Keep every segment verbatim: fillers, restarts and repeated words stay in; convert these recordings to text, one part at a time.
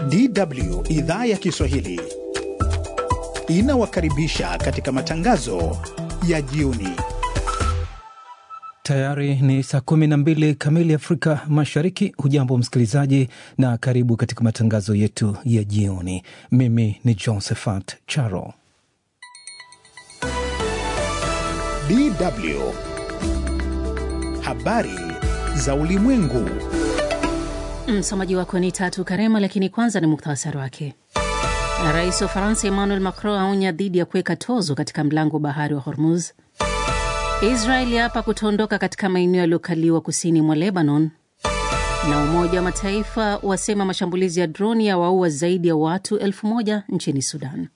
D W idhaa ya Kiswahili inawakaribisha katika matangazo ya jioni. Tayari ni saa kumi na mbili kamili Afrika Mashariki. Hujambo msikilizaji na karibu katika matangazo yetu ya jioni. Mimi ni Josephat Charo. D W habari za ulimwengu. Msomaji wako ni Tatu Karema, lakini kwanza ni mukhtasari wake. Rais wa Faransa Emmanuel Macron aonya dhidi ya kuweka tozo katika mlango bahari wa Hormuz. Israeli hapa kutoondoka katika maeneo yaliyokaliwa kusini mwa Lebanon. Na Umoja wa Mataifa wasema mashambulizi ya droni ya waua zaidi ya watu elfu moja nchini Sudan.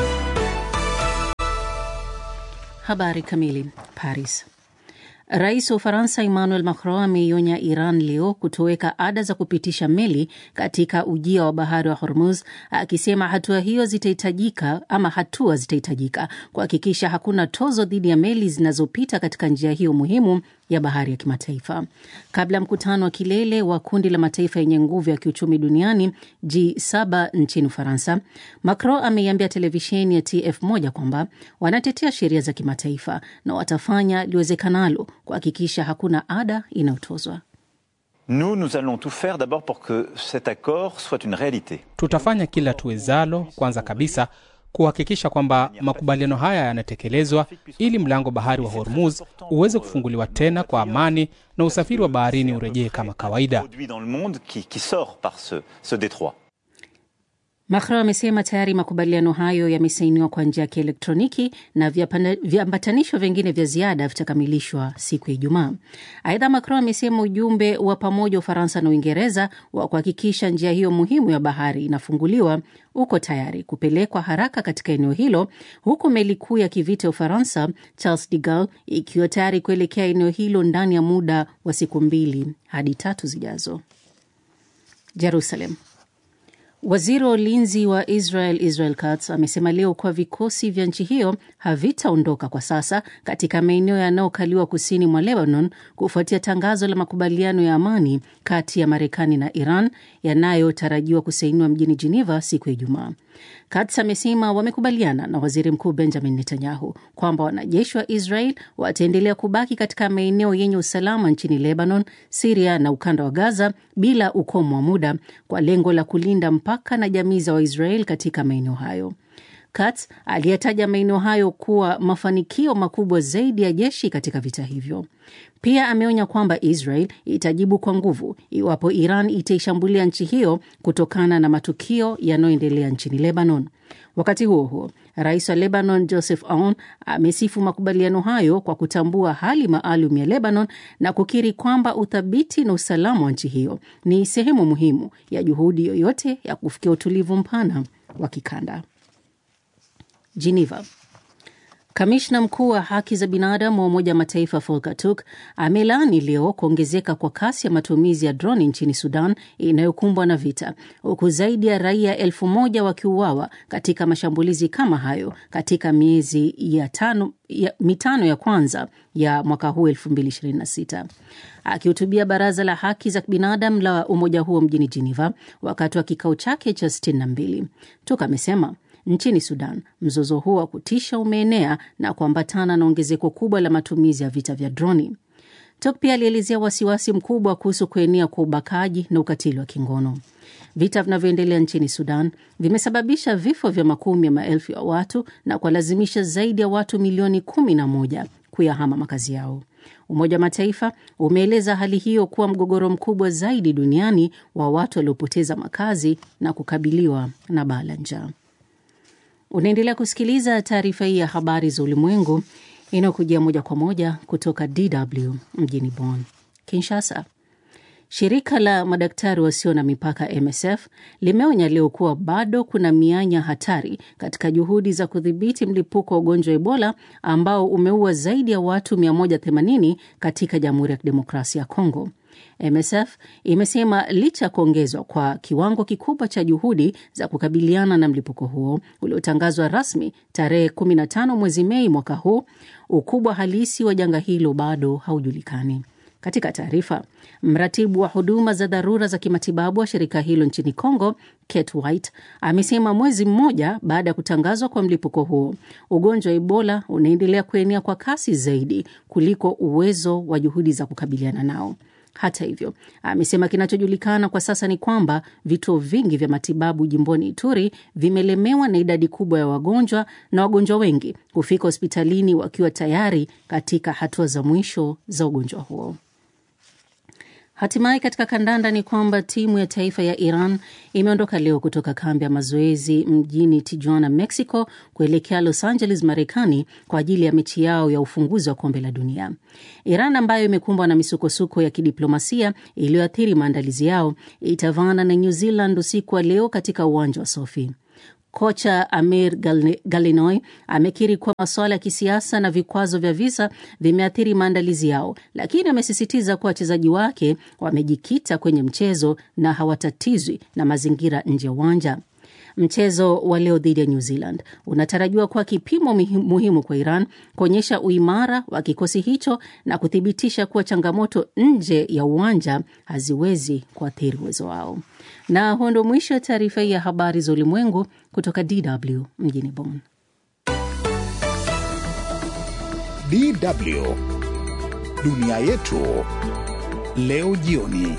Habari kamili. Paris. Rais wa Ufaransa Emmanuel Macron ameionya Iran leo kutoweka ada za kupitisha meli katika ujia wa bahari wa Hormuz, akisema hatua hiyo zitahitajika ama hatua zitahitajika kuhakikisha hakuna tozo dhidi ya meli zinazopita katika njia hiyo muhimu ya bahari ya kimataifa. Kabla mkutano wa kilele wa kundi la mataifa yenye nguvu ya kiuchumi duniani G saba nchini Ufaransa, Macron ameiambia televisheni ya T F moja kwamba wanatetea sheria za kimataifa na watafanya liwezekanalo kuhakikisha hakuna ada inayotozwa. Nous, nous allons tout faire d'abord pour que cet accord soit une réalité. Tutafanya kila tuwezalo kwanza kabisa kuhakikisha kwamba makubaliano haya yanatekelezwa ili mlango bahari wa Hormuz uweze kufunguliwa tena kwa amani na usafiri wa baharini urejee kama kawaida. Macron amesema tayari makubaliano hayo yamesainiwa kwa njia ya kielektroniki na viambatanisho vingine vya ziada vitakamilishwa siku ya Ijumaa. Aidha, Macron amesema ujumbe wa pamoja Ufaransa na Uingereza wa kuhakikisha njia hiyo muhimu ya bahari inafunguliwa uko tayari kupelekwa haraka katika eneo hilo, huku meli kuu ya kivita Ufaransa Charles de Gaulle ikiwa tayari kuelekea eneo hilo ndani ya muda wa siku mbili hadi tatu zijazo. Jerusalem. Waziri wa ulinzi wa Israel Israel Katz amesema leo kuwa vikosi vya nchi hiyo havitaondoka kwa sasa katika maeneo yanayokaliwa kusini mwa Lebanon kufuatia tangazo la makubaliano ya amani kati ya Marekani na Iran yanayotarajiwa kusainiwa mjini Geneva siku ya Ijumaa. Katz amesema wamekubaliana na Waziri Mkuu Benjamin Netanyahu kwamba wanajeshi wa Israel wataendelea kubaki katika maeneo yenye usalama nchini Lebanon, Syria na ukanda wa Gaza bila ukomo wa muda kwa lengo la kulinda mpaka na jamii za Waisrael katika maeneo hayo. Katz aliyetaja maeneo hayo kuwa mafanikio makubwa zaidi ya jeshi katika vita hivyo. Pia ameonya kwamba Israel itajibu kwa nguvu iwapo Iran itaishambulia nchi hiyo kutokana na matukio yanayoendelea nchini Lebanon. Wakati huo huo, Rais wa Lebanon Joseph Aoun amesifu makubaliano hayo kwa kutambua hali maalum ya Lebanon na kukiri kwamba uthabiti na usalama wa nchi hiyo ni sehemu muhimu ya juhudi yoyote ya kufikia utulivu mpana wa kikanda. Geneva. Kamishna mkuu wa haki za binadamu wa Umoja wa Mataifa Volker Turk amelaani leo kuongezeka kwa kasi ya matumizi ya droni nchini Sudan inayokumbwa na vita, huku zaidi ya raia elfu moja wakiuawa katika mashambulizi kama hayo katika miezi ya tano, ya, mitano ya kwanza ya mwaka huu elfu mbili ishirini na sita. Akihutubia baraza la haki za binadamu la umoja huo mjini Geneva wakati wa kikao chake cha sitini na mbili, Turk amesema nchini Sudan mzozo huo wa kutisha umeenea na kuambatana na ongezeko kubwa la matumizi ya vita vya droni. Turk pia alielezea wasiwasi mkubwa kuhusu kuenea kwa ubakaji na ukatili wa kingono. Vita vinavyoendelea nchini Sudan vimesababisha vifo vya makumi ya maelfu ya watu na kuwalazimisha zaidi ya watu milioni kumi na moja kuyahama makazi yao. Umoja wa Mataifa umeeleza hali hiyo kuwa mgogoro mkubwa zaidi duniani wa watu waliopoteza makazi na kukabiliwa na baa la njaa. Unaendelea kusikiliza taarifa hii ya habari za ulimwengu inayokujia moja kwa moja kutoka D W mjini Bonn. Kinshasa. Shirika la madaktari wasio na mipaka M S F limeonya leo kuwa bado kuna mianya hatari katika juhudi za kudhibiti mlipuko wa ugonjwa wa Ebola ambao umeua zaidi ya watu mia moja themanini katika Jamhuri ya Kidemokrasia ya Kongo. M S F imesema licha kuongezwa kwa kiwango kikubwa cha juhudi za kukabiliana na mlipuko huo uliotangazwa rasmi tarehe kumi na tano mwezi Mei mwaka huu, ukubwa halisi wa janga hilo bado haujulikani. Katika taarifa, mratibu wa huduma za dharura za kimatibabu wa shirika hilo nchini Kongo, Kate White, amesema mwezi mmoja baada ya kutangazwa kwa mlipuko huo, ugonjwa wa Ebola unaendelea kuenea kwa kasi zaidi kuliko uwezo wa juhudi za kukabiliana nao. Hata hivyo, amesema kinachojulikana kwa sasa ni kwamba vituo vingi vya matibabu jimboni Ituri vimelemewa na idadi kubwa ya wagonjwa na wagonjwa wengi kufika hospitalini wakiwa tayari katika hatua za mwisho za ugonjwa huo. Hatimaye katika kandanda ni kwamba timu ya taifa ya Iran imeondoka leo kutoka kambi ya mazoezi mjini Tijuana, Mexico, kuelekea Los Angeles, Marekani, kwa ajili ya mechi yao ya ufunguzi wa kombe la dunia. Iran, ambayo imekumbwa na misukosuko ya kidiplomasia iliyoathiri maandalizi yao, itavaana na New Zealand usiku wa leo katika uwanja wa Sofi. Kocha Amir Galinoy amekiri kuwa masuala ya kisiasa na vikwazo vya visa vimeathiri maandalizi yao, lakini amesisitiza kuwa wachezaji wake wamejikita kwenye mchezo na hawatatizwi na mazingira nje ya uwanja. Mchezo wa leo dhidi ya New Zealand unatarajiwa kuwa kipimo muhimu kwa Iran kuonyesha uimara wa kikosi hicho na kuthibitisha kuwa changamoto nje ya uwanja haziwezi kuathiri uwezo wao. Na huo ndio mwisho wa taarifa hii ya habari za ulimwengu kutoka D W mjini Bonn. D W Dunia Yetu leo jioni.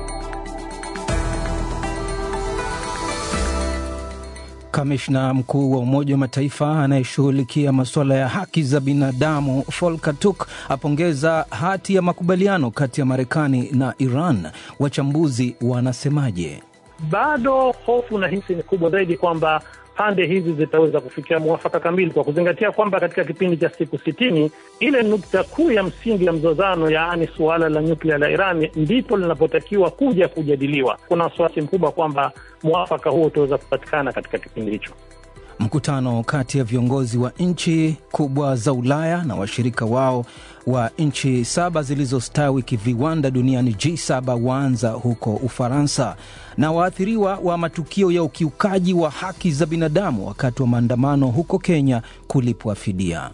Kamishna mkuu wa Umoja wa Mataifa anayeshughulikia masuala ya haki za binadamu Volker Turk apongeza hati ya makubaliano kati ya Marekani na Iran. Wachambuzi wanasemaje? Bado hofu na hisi ni kubwa zaidi kwamba pande hizi zitaweza kufikia mwafaka kamili, kwa kuzingatia kwamba katika kipindi cha siku sitini ile nukta kuu ya msingi ya mzozano, yaani suala la nyuklia la Iran, ndipo linapotakiwa kuja kujadiliwa. Kuna wasiwasi mkubwa kwamba mwafaka huo utaweza kupatikana katika kipindi hicho. Mkutano kati ya viongozi wa nchi kubwa za Ulaya na washirika wao wa nchi saba zilizostawi kiviwanda duniani G saba waanza huko Ufaransa. Na waathiriwa wa matukio ya ukiukaji wa haki za binadamu wakati wa maandamano huko Kenya kulipwa fidia.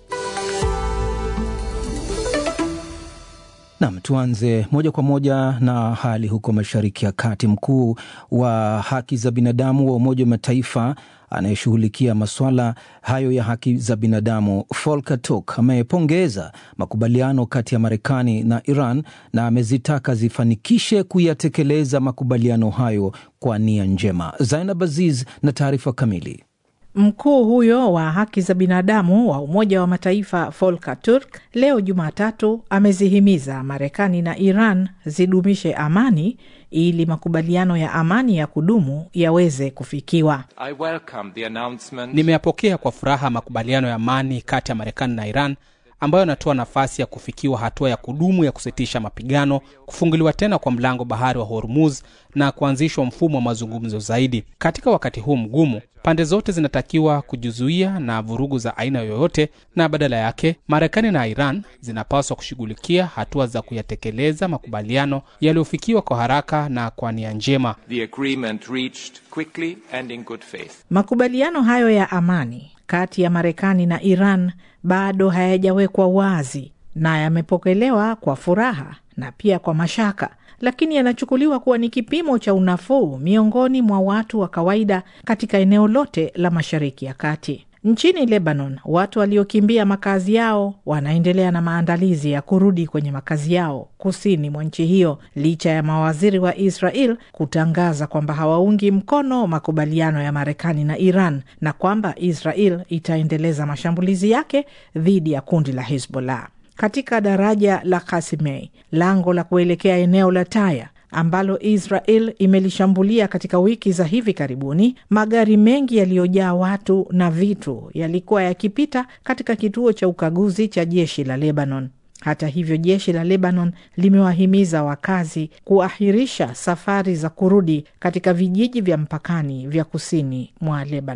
Naam, tuanze moja kwa moja na hali huko Mashariki ya Kati. Mkuu wa haki za binadamu wa Umoja wa Mataifa anayeshughulikia masuala hayo ya haki za binadamu Volker Turk amepongeza makubaliano kati ya Marekani na Iran na amezitaka zifanikishe kuyatekeleza makubaliano hayo kwa nia njema. Zainab Aziz na taarifa kamili. Mkuu huyo wa haki za binadamu wa Umoja wa Mataifa Volker Turk leo Jumatatu amezihimiza Marekani na Iran zidumishe amani ili makubaliano ya amani ya kudumu yaweze kufikiwa. I welcome the announcement. Nimeyapokea kwa furaha makubaliano ya amani kati ya Marekani na Iran ambayo yanatoa nafasi ya kufikiwa hatua ya kudumu ya kusitisha mapigano, kufunguliwa tena kwa mlango bahari wa Hormuz na kuanzishwa mfumo wa mazungumzo zaidi. Katika wakati huu mgumu, pande zote zinatakiwa kujizuia na vurugu za aina yoyote, na badala yake Marekani na Iran zinapaswa kushughulikia hatua za kuyatekeleza makubaliano yaliyofikiwa kwa haraka na kwa nia njema. The agreement reached quickly and in good faith. Makubaliano hayo ya amani kati ya Marekani na Iran bado hayajawekwa wazi na yamepokelewa kwa furaha na pia kwa mashaka, lakini yanachukuliwa kuwa ni kipimo cha unafuu miongoni mwa watu wa kawaida katika eneo lote la Mashariki ya Kati. Nchini Lebanon, watu waliokimbia makazi yao wanaendelea na maandalizi ya kurudi kwenye makazi yao kusini mwa nchi hiyo, licha ya mawaziri wa Israel kutangaza kwamba hawaungi mkono makubaliano ya Marekani na Iran na kwamba Israel itaendeleza mashambulizi yake dhidi ya kundi la Hezbollah. Katika daraja la Qasimei, lango la kuelekea eneo la Taya ambalo Israel imelishambulia katika wiki za hivi karibuni, magari mengi yaliyojaa watu na vitu yalikuwa yakipita katika kituo cha ukaguzi cha jeshi la Lebanon. Hata hivyo, jeshi la Lebanon limewahimiza wakazi kuahirisha safari za kurudi katika vijiji vya mpakani vya kusini mwa Lebanon.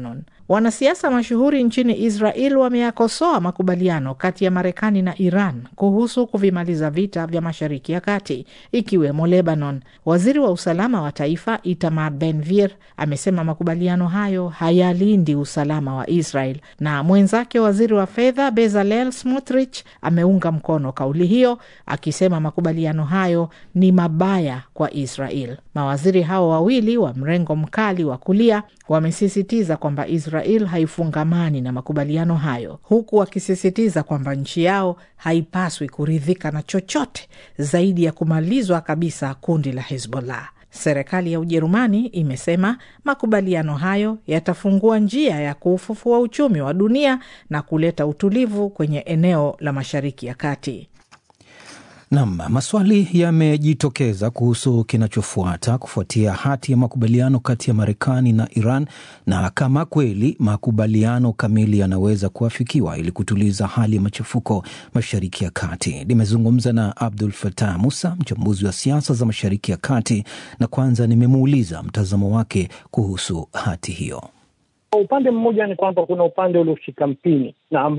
Wanasiasa mashuhuri nchini Israel wameyakosoa makubaliano kati ya Marekani na Iran kuhusu kuvimaliza vita vya Mashariki ya Kati, ikiwemo Lebanon. Waziri wa usalama wa taifa Itamar Ben-Gvir amesema makubaliano hayo hayalindi usalama wa Israel, na mwenzake waziri wa fedha Bezalel Smotrich ameunga mkono kauli hiyo, akisema makubaliano hayo ni mabaya kwa Israel. Mawaziri hao wawili wa mrengo mkali wa kulia wamesisitiza kwamba Israel haifungamani na makubaliano hayo, huku wakisisitiza kwamba nchi yao haipaswi kuridhika na chochote zaidi ya kumalizwa kabisa kundi la Hezbollah. Serikali ya Ujerumani imesema makubaliano hayo yatafungua njia ya kufufua uchumi wa dunia na kuleta utulivu kwenye eneo la Mashariki ya Kati. Naam, maswali yamejitokeza kuhusu kinachofuata kufuatia hati ya makubaliano kati ya Marekani na Iran, na kama kweli makubaliano kamili yanaweza kuafikiwa ili kutuliza hali ya machafuko Mashariki ya Kati. Nimezungumza na Abdul Fattah Musa, mchambuzi wa siasa za Mashariki ya Kati, na kwanza nimemuuliza mtazamo wake kuhusu hati hiyo. Upande mmoja ni kwamba kuna upande ulioshika mpini na